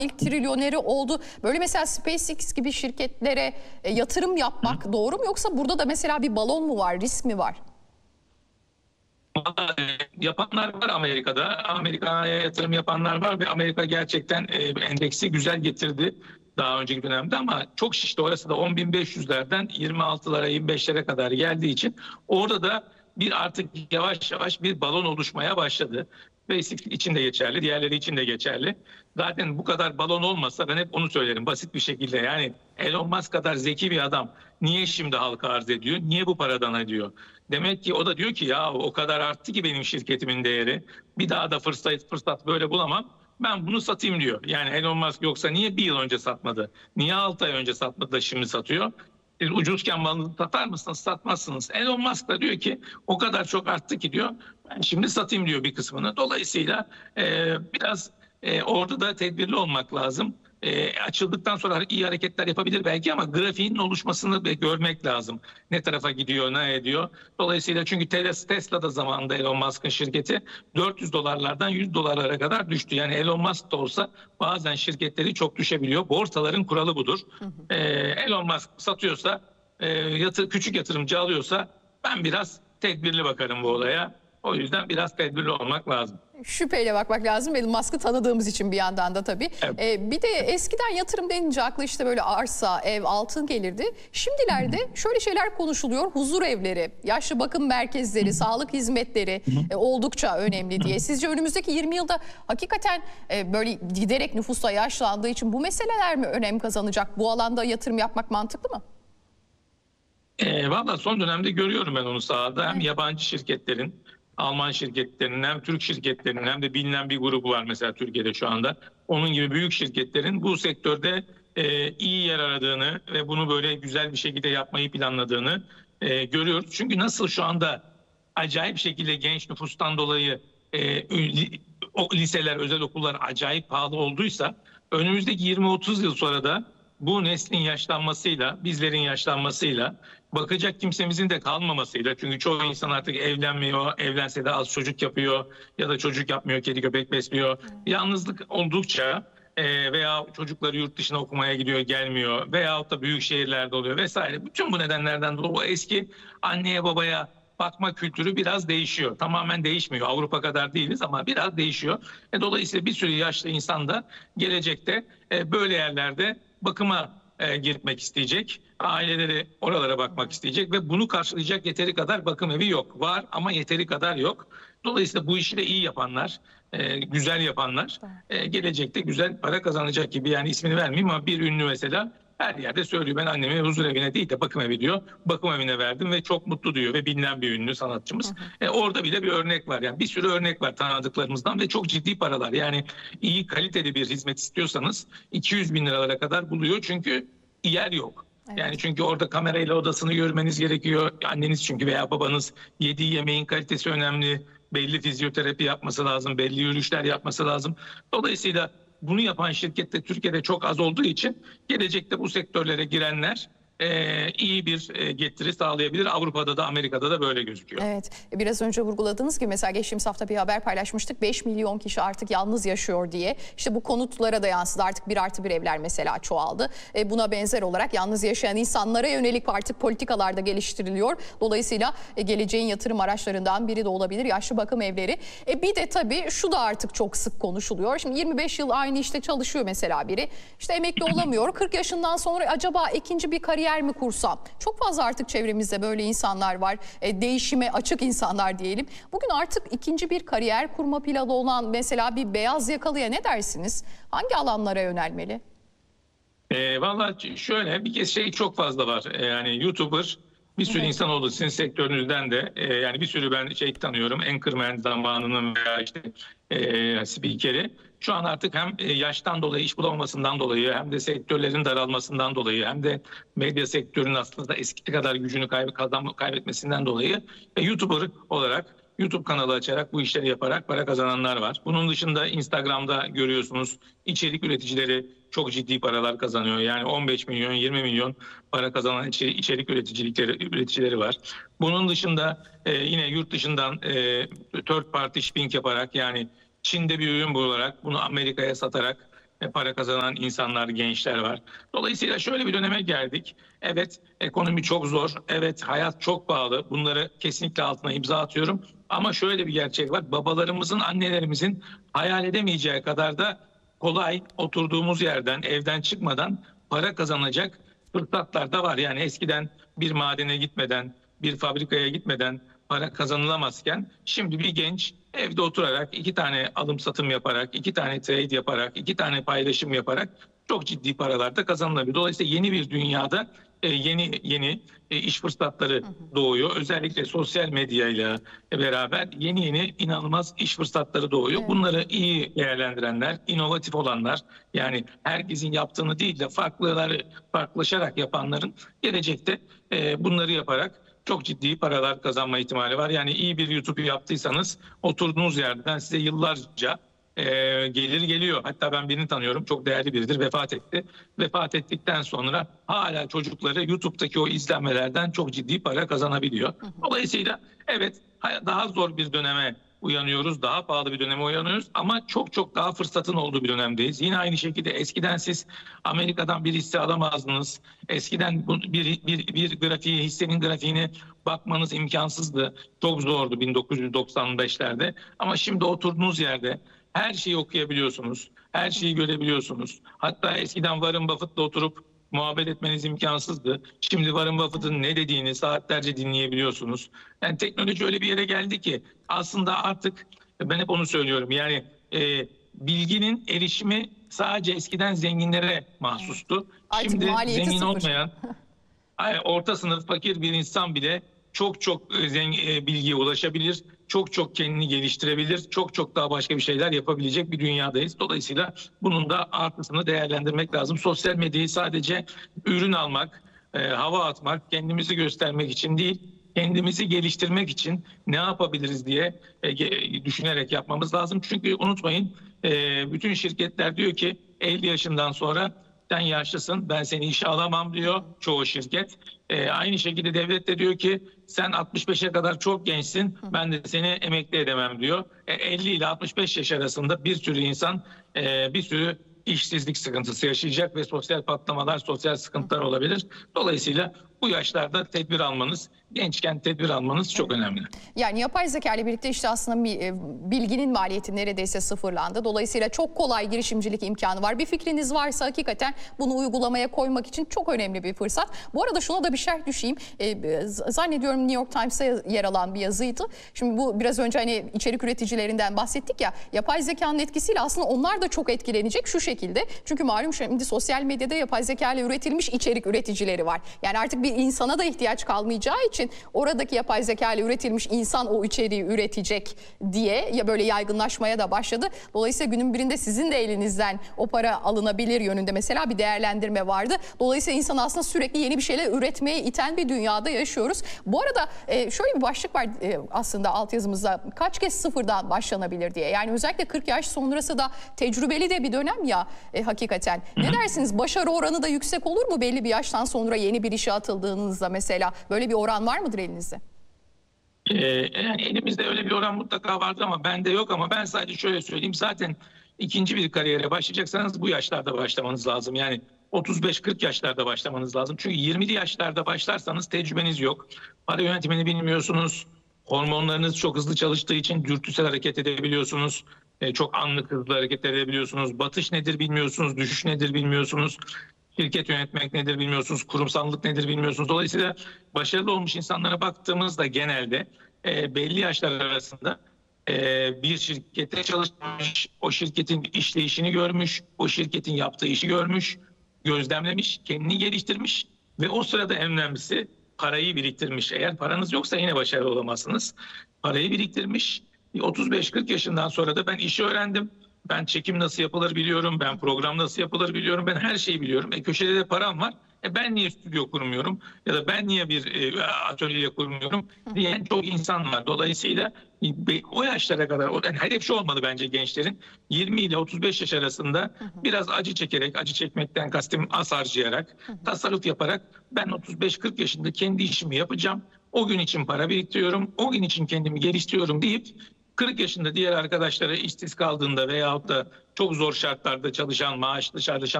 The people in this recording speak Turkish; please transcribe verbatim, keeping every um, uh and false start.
ilk trilyoneri oldu. Böyle mesela SpaceX gibi şirketlere e, yatırım yapmak Hı. doğru mu? Yoksa burada da mesela bir balon mu var, risk mi var? Yapanlar var Amerika'da. Amerika'ya yatırım yapanlar var ve Amerika gerçekten e, endeksi güzel getirdi daha önceki dönemde, ama çok şişti. Orası da on bin beş yüzlerden yirmi altılara yirmi beşlere kadar geldiği için orada da bir artık yavaş yavaş bir balon oluşmaya başladı. SpaceX için de geçerli, diğerleri için de geçerli. Zaten bu kadar balon olmasa, ben hep onu söylerim basit bir şekilde, yani Elon Musk kadar zeki bir adam niye şimdi halka arz ediyor? Niye bu paradan ediyor? Demek ki o da diyor ki ya o kadar arttı ki benim şirketimin değeri. Bir daha da fırsat fırsat böyle bulamam. Ben bunu satayım diyor. Yani Elon Musk yoksa niye bir yıl önce satmadı? Niye altı ay önce satmadı da şimdi satıyor? Siz ucuzken malını satar mısınız? Satmazsınız. Elon Musk da diyor ki o kadar çok arttı ki diyor. Ben şimdi satayım diyor bir kısmını. Dolayısıyla e, biraz e, orada da tedbirli olmak lazım. E, açıldıktan sonra iyi hareketler yapabilir belki, ama grafiğin oluşmasını görmek lazım. Ne tarafa gidiyor, ne ediyor. Dolayısıyla çünkü Tesla da zamanında Elon Musk'ın şirketi dört yüz dolarlardan yüz dolarlara kadar düştü. Yani Elon Musk da olsa bazen şirketleri çok düşebiliyor. Borsaların kuralı budur. Hı hı. E, Elon Musk satıyorsa, e, yatır, küçük yatırımcı alıyorsa ben biraz tedbirli bakarım bu olaya. O yüzden biraz tedbirli olmak lazım. Şüpheyle bakmak lazım. Elon Musk'ı tanıdığımız için bir yandan da tabii. Evet. Ee, bir de eskiden yatırım denince aklı işte böyle arsa, ev, altın gelirdi. Şimdilerde Hı-hı. şöyle şeyler konuşuluyor. Huzur evleri, yaşlı bakım merkezleri, Hı-hı. sağlık hizmetleri e, oldukça önemli diye. Sizce önümüzdeki yirmi yılda hakikaten e, böyle giderek nüfusta yaşlandığı için bu meseleler mi önem kazanacak? Bu alanda yatırım yapmak mantıklı mı? E, Valla son dönemde görüyorum ben onu sahada. Hem yabancı şirketlerin, Alman şirketlerinin, hem Türk şirketlerinin, hem de bilinen bir grubu var mesela Türkiye'de şu anda. Onun gibi büyük şirketlerin bu sektörde e, iyi yer aradığını ve bunu böyle güzel bir şekilde yapmayı planladığını e, görüyoruz. Çünkü nasıl şu anda acayip şekilde genç nüfustan dolayı e, o liseler, özel okullar acayip pahalı olduysa, önümüzdeki yirmi otuz yıl sonra da bu neslin yaşlanmasıyla, bizlerin yaşlanmasıyla, bakacak kimsemizin de kalmamasıyla, çünkü çoğu insan artık evlenmiyor, evlense de az çocuk yapıyor ya da çocuk yapmıyor, kedi köpek besliyor. Yalnızlık oldukça e, veya çocukları yurt dışına okumaya gidiyor, gelmiyor, veyahut da büyük şehirlerde oluyor vesaire. Bütün bu nedenlerden dolayı o eski anneye babaya bakma kültürü biraz değişiyor. Tamamen değişmiyor. Avrupa kadar değiliz ama biraz değişiyor. E, dolayısıyla bir sürü yaşlı insan da gelecekte e, böyle yerlerde bakıma e, gitmek isteyecek. Aileleri oralara bakmak isteyecek ve bunu karşılayacak yeteri kadar bakım evi yok. Var ama yeteri kadar yok. Dolayısıyla bu işi de iyi yapanlar, e, güzel yapanlar e, gelecekte güzel para kazanacak gibi. Yani ismini vermeyeyim ama bir ünlü mesela her yerde söylüyor, ben annemi huzur evine değil de bakım evi diyor. Bakım evine verdim ve çok mutlu diyor ve bilinen bir ünlü sanatçımız. Hı hı. E, orada bile bir örnek var. Yani bir sürü örnek var tanıdıklarımızdan ve çok ciddi paralar. Yani iyi kaliteli bir hizmet istiyorsanız iki yüz bin liralara kadar buluyor, çünkü yer yok. Evet. Yani çünkü orada kamerayla odasını görmeniz gerekiyor. Anneniz çünkü veya babanız yediği yemeğin kalitesi önemli. Belli fizyoterapi yapması lazım, belli yürüyüşler yapması lazım. Dolayısıyla bunu yapan şirket de Türkiye'de çok az olduğu için gelecekte bu sektörlere girenler e, iyi bir e, getiri sağlayabilir. Avrupa'da da Amerika'da da böyle gözüküyor. Evet, biraz önce vurguladığınız gibi mesela geçtiğimiz hafta bir haber paylaşmıştık. beş milyon kişi artık yalnız yaşıyor diye. İşte bu konutlara da yansıdı. Artık bir artı bir evler mesela çoğaldı. E, buna benzer olarak yalnız yaşayan insanlara yönelik artık politikalar da geliştiriliyor. Dolayısıyla e, geleceğin yatırım araçlarından biri de olabilir yaşlı bakım evleri. E, bir de tabii şu da artık çok sık konuşuluyor. Şimdi yirmi beş yıl aynı işte çalışıyor mesela biri. İşte emekli olamıyor. kırk yaşından sonra acaba ikinci bir kariyer mi kursam? Çok fazla artık çevremizde böyle insanlar var. E, değişime açık insanlar diyelim. Bugün artık ikinci bir kariyer kurma planı olan mesela bir beyaz yakalıya ne dersiniz? Hangi alanlara yönelmeli? E, Vallahi şöyle bir kez şey çok fazla var. E, yani YouTuber bir sürü evet. insan oldu sizin sektörünüzden de. E, yani bir sürü ben şey tanıyorum. Anchorman zamanının veya işte e, spikeri. Şu an artık hem yaştan dolayı, iş bulamamasından dolayı, hem de sektörlerin daralmasından dolayı, hem de medya sektörünün aslında eski kadar gücünü kayb kazanma, kaybetmesinden dolayı e, YouTuber olarak, YouTube kanalı açarak bu işleri yaparak para kazananlar var. Bunun dışında Instagram'da görüyorsunuz içerik üreticileri çok ciddi paralar kazanıyor. Yani on beş milyon, yirmi milyon para kazanan içerik üreticilikleri, üreticileri var. Bunun dışında e, yine yurt dışından e, third party shipping yaparak, yani Çin'de bir ürün bularak bunu Amerika'ya satarak e, para kazanan insanlar, gençler var. Dolayısıyla şöyle bir döneme geldik. Evet, ekonomi çok zor. Evet, hayat çok pahalı. Bunları kesinlikle altına imza atıyorum. Ama şöyle bir gerçek var. Babalarımızın, annelerimizin hayal edemeyeceği kadar da kolay oturduğumuz yerden, evden çıkmadan para kazanacak fırsatlar da var. Yani eskiden bir madene gitmeden, bir fabrikaya gitmeden para kazanılamazken şimdi bir genç evde oturarak iki tane alım satım yaparak, iki tane trade yaparak, iki tane paylaşım yaparak çok ciddi paralar da kazanılabilir. Dolayısıyla yeni bir dünyada e, yeni yeni e, iş fırsatları doğuyor. Özellikle sosyal medyayla beraber yeni yeni inanılmaz iş fırsatları doğuyor. Evet. Bunları iyi değerlendirenler, inovatif olanlar, yani herkesin yaptığını değil de farklıları farklılaşarak yapanların gelecekte e, bunları yaparak çok ciddi paralar kazanma ihtimali var. Yani iyi bir YouTube yaptıysanız oturduğunuz yerden size yıllarca e, gelir geliyor. Hatta ben birini tanıyorum, çok değerli biridir, vefat etti. Vefat ettikten sonra hala çocukları YouTube'daki o izlenmelerden çok ciddi para kazanabiliyor. Dolayısıyla evet, daha zor bir döneme uyanıyoruz, daha pahalı bir döneme uyanıyoruz ama çok çok daha fırsatın olduğu bir dönemdeyiz. Yine aynı şekilde eskiden siz Amerika'dan bir hisse alamazdınız. Eskiden bir, bir, bir grafiği, hissenin grafiğine bakmanız imkansızdı. Çok zordu bin dokuz yüz doksan beşlerde ama şimdi oturduğunuz yerde her şeyi okuyabiliyorsunuz, her şeyi görebiliyorsunuz. Hatta eskiden Warren Buffett'la oturup muhabbet etmeniz imkansızdı. Şimdi Warren Buffett'ın ne dediğini saatlerce dinleyebiliyorsunuz. Yani teknoloji öyle bir yere geldi ki aslında artık ben hep onu söylüyorum. Yani e, bilginin erişimi sadece eskiden zenginlere mahsustu. Artık Şimdi maliyeti zengin sıfır. olmayan, orta sınıf fakir bir insan bile çok çok zengin, bilgiye ulaşabilir. Çok çok kendini geliştirebilir. Çok çok daha başka bir şeyler yapabilecek bir dünyadayız. Dolayısıyla bunun da artısını değerlendirmek lazım. Sosyal medyayı sadece ürün almak, e, hava atmak, kendimizi göstermek için değil, kendimizi geliştirmek için ne yapabiliriz diye e, düşünerek yapmamız lazım. Çünkü unutmayın, e, bütün şirketler diyor ki elli yaşından sonra sen yaşlısın, ben seni işe alamam diyor çoğu şirket. Ee, aynı şekilde devlet de diyor ki sen altmış beşe kadar çok gençsin, ben de seni emekli edemem diyor. E, elli ile altmış beş yaş arasında bir sürü insan e, bir sürü işsizlik sıkıntısı yaşayacak ve sosyal patlamalar, sosyal sıkıntılar olabilir. Dolayısıyla bu yaşlarda tedbir almanız, gençken tedbir almanız çok önemli. Yani yapay zeka ile birlikte işte aslında bilginin maliyeti neredeyse sıfırlandı. Dolayısıyla çok kolay girişimcilik imkanı var. Bir fikriniz varsa hakikaten bunu uygulamaya koymak için çok önemli bir fırsat. Bu arada şuna da bir şerh düşeyim. Ee, zannediyorum New York Times'ta yer alan bir yazıydı. Şimdi bu biraz önce hani içerik üreticilerinden bahsettik ya. Yapay zekanın etkisiyle aslında onlar da çok etkilenecek şu şekilde. Çünkü malum şimdi sosyal medyada yapay zeka ile üretilmiş içerik üreticileri var. Yani artık bir insana da ihtiyaç kalmayacağı için oradaki yapay zeka ile üretilmiş insan o içeriği üretecek diye ya böyle yaygınlaşmaya da başladı. Dolayısıyla günün birinde sizin de elinizden o para alınabilir yönünde mesela bir değerlendirme vardı. Dolayısıyla insan aslında sürekli yeni bir şeyler üretmeye iten bir dünyada yaşıyoruz. Bu arada şöyle bir başlık var aslında altyazımızda, kaç kez sıfırdan başlanabilir diye. Yani özellikle kırk yaş sonrası da tecrübeli de bir dönem ya e, hakikaten. Ne dersiniz? Başarı oranı da yüksek olur mu belli bir yaştan sonra yeni bir işe atıldığınızda mesela? Böyle bir oran var mıdır elinizde? Ee, yani elimizde öyle bir oran mutlaka vardır ama bende yok. Ama ben sadece şöyle söyleyeyim, zaten ikinci bir kariyere başlayacaksanız bu yaşlarda başlamanız lazım. Yani otuz beş kırk yaşlarda başlamanız lazım. Çünkü yirmili yaşlarda başlarsanız tecrübeniz yok. Para yönetimini bilmiyorsunuz. Hormonlarınız çok hızlı çalıştığı için dürtüsel hareket edebiliyorsunuz. Ee, çok anlık hızlı hareket edebiliyorsunuz. Batış nedir bilmiyorsunuz, düşüş nedir bilmiyorsunuz. Şirket yönetmek nedir bilmiyorsunuz, kurumsallık nedir bilmiyorsunuz. Dolayısıyla başarılı olmuş insanlara baktığımızda genelde e, belli yaşlar arasında e, bir şirkette çalışmış, o şirketin işleyişini görmüş, o şirketin yaptığı işi görmüş, gözlemlemiş, kendini geliştirmiş ve o sırada en önemlisi parayı biriktirmiş. Eğer paranız yoksa yine başarılı olamazsınız. Parayı biriktirmiş. otuz beş kırk yaşından sonra da ben işi öğrendim. Ben çekim nasıl yapılır biliyorum, ben program nasıl yapılır biliyorum, ben her şeyi biliyorum. E köşede de param var, e ben niye stüdyo kurmuyorum ya da ben niye bir e, atölye kurmuyorum diyen çok insan var. Dolayısıyla o yaşlara kadar, yani hedef şu olmalı bence gençlerin, yirmi ile otuz beş yaş arasında biraz acı çekerek, acı çekmekten kastım az harcayarak, tasarruf yaparak ben otuz beş kırk yaşında kendi işimi yapacağım, o gün için para biriktiriyorum, o gün için kendimi geliştiriyorum deyip kırk yaşında diğer arkadaşları işsiz kaldığında veyahut da çok zor şartlarda çalışan, maaş dışarıda